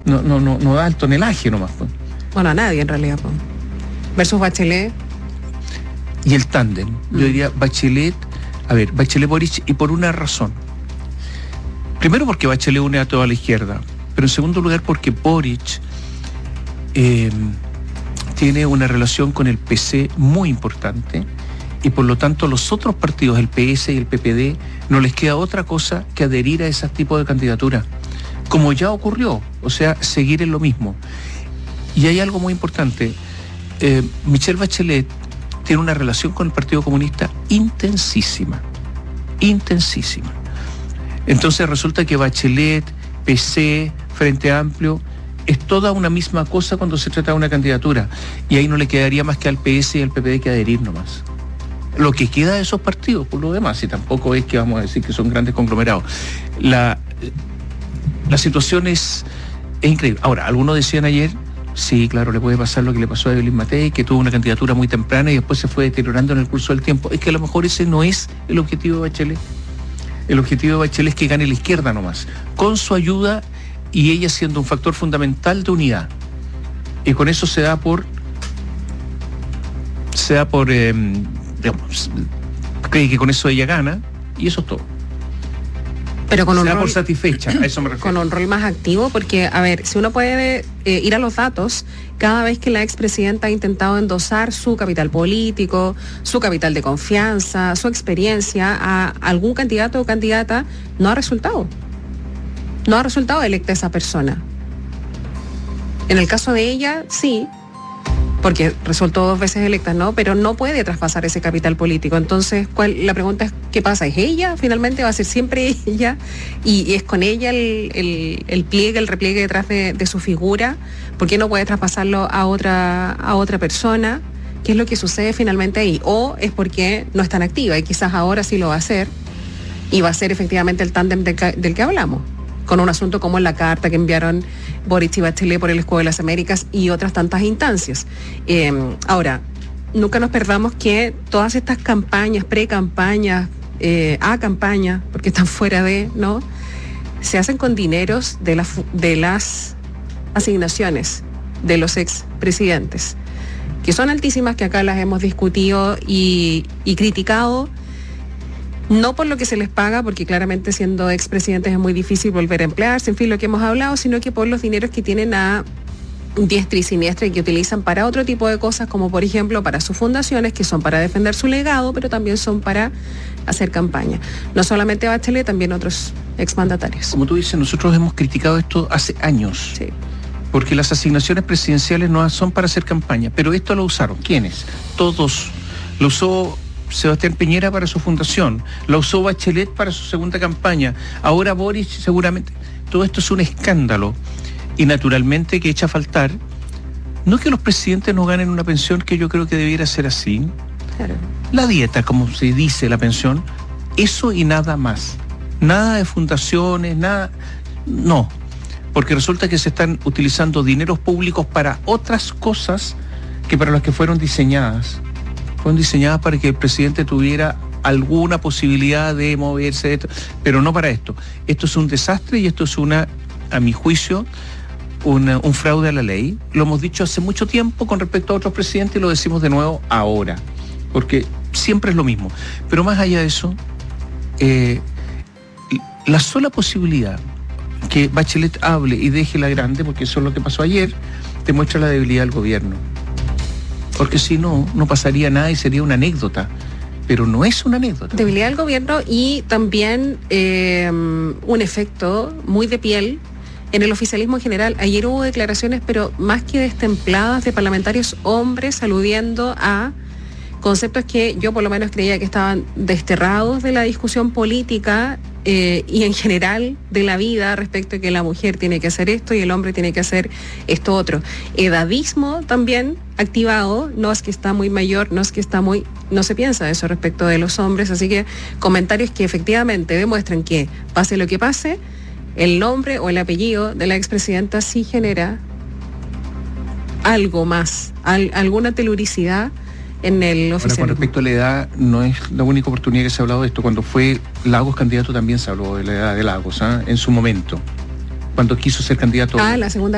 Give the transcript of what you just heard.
No da el tonelaje nomás, pues. Bueno, a nadie en realidad, pues. Versus Bachelet. Y el tándem, yo diría Bachelet Boric, y por una razón. Primero porque Bachelet une a toda la izquierda, pero en segundo lugar porque Boric tiene una relación con el PC muy importante, y por lo tanto los otros partidos, el PS y el PPD, no les queda otra cosa que adherir a ese tipo de candidatura, como ya ocurrió, o sea, seguir en lo mismo. Y hay algo muy importante, Michelle Bachelet tiene una relación con el Partido Comunista intensísima. Entonces resulta que Bachelet, PC, Frente Amplio, es toda una misma cosa cuando se trata de una candidatura, y ahí no le quedaría más que al PS y al PPD que adherir nomás. Lo que queda de esos partidos, por lo demás, y tampoco es que vamos a decir que son grandes conglomerados. La situación es increíble. Ahora, algunos decían ayer, sí, claro, le puede pasar lo que le pasó a Evelyn Matei, que tuvo una candidatura muy temprana y después se fue deteriorando en el curso del tiempo. Es que a lo mejor ese no es el objetivo de Bachelet. El objetivo de Bachelet es que gane la izquierda nomás, con su ayuda y ella siendo un factor fundamental de unidad. Y con eso se da por digamos, cree que con eso ella gana, y eso es todo. Pero con un rol, por satisfecha, a eso me refiero. Con un rol más activo, porque, a ver, si uno puede ir a los datos, cada vez que la expresidenta ha intentado endosar su capital político, su capital de confianza, su experiencia a algún candidato o candidata, no ha resultado. No ha resultado electa esa persona. En el caso de ella, sí, porque resultó 2 veces electa, ¿no? Pero no puede traspasar ese capital político. Entonces, la pregunta es, ¿qué pasa? ¿Es ella? Finalmente va a ser siempre ella, y es con ella el pliegue, el repliegue detrás de su figura. ¿Por qué no puede traspasarlo a otra persona? ¿Qué es lo que sucede finalmente ahí? O es porque no es tan activa, y quizás ahora sí lo va a hacer, y va a ser efectivamente el tándem del que hablamos, con un asunto como la carta que enviaron Boric y Bachelet por el Escudo de las Américas y otras tantas instancias. Ahora, nunca nos perdamos que todas estas campañas, pre-campañas, a campaña, porque están fuera de, ¿no?, se hacen con dineros de las asignaciones de los expresidentes, que son altísimas, que acá las hemos discutido y criticado. No por lo que se les paga, porque claramente siendo expresidentes es muy difícil volver a emplearse, en fin, lo que hemos hablado, sino que por los dineros que tienen a diestra y siniestra y que utilizan para otro tipo de cosas, como por ejemplo para sus fundaciones, que son para defender su legado, pero también son para hacer campaña. No solamente Bachelet, también otros exmandatarios. Como tú dices, nosotros hemos criticado esto hace años. Sí. Porque las asignaciones presidenciales no son para hacer campaña, pero esto lo usaron. ¿Quiénes? Todos. Lo usó Sebastián Piñera para su fundación, la usó Bachelet para su segunda campaña, ahora Boric seguramente. Todo esto es un escándalo, y naturalmente que echa a faltar, no que los presidentes no ganen una pensión, que yo creo que debiera ser así, claro, la dieta, como se dice, la pensión, eso y nada más, nada de fundaciones, nada, no, porque resulta que se están utilizando dineros públicos para otras cosas que para las que fueron diseñadas para que el presidente tuviera alguna posibilidad de moverse, de esto, pero no para esto. Esto es un desastre, y esto es a mi juicio, un fraude a la ley. Lo hemos dicho hace mucho tiempo con respecto a otros presidentes, y lo decimos de nuevo ahora, porque siempre es lo mismo. Pero más allá de eso, la sola posibilidad que Bachelet hable y deje la grande, porque eso es lo que pasó ayer, demuestra la debilidad del gobierno. Porque si no pasaría nada y sería una anécdota. Pero no es una anécdota. Debilidad del gobierno, y también un efecto muy de piel en el oficialismo en general. Ayer hubo declaraciones, pero más que destempladas, de parlamentarios hombres aludiendo a conceptos que yo por lo menos creía que estaban desterrados de la discusión política y en general de la vida, respecto a que la mujer tiene que hacer esto y el hombre tiene que hacer esto otro. Edadismo también activado, no es que está muy mayor, no se piensa eso respecto de los hombres, así que comentarios que efectivamente demuestran que, pase lo que pase, el nombre o el apellido de la expresidenta sí genera algo más, alguna teluricidad en el oficialismo. Ahora, con respecto a la edad, no es la única oportunidad que se ha hablado de esto. Cuando fue Lagos candidato también se habló de la edad de Lagos, en su momento, cuando quiso ser candidato. La segunda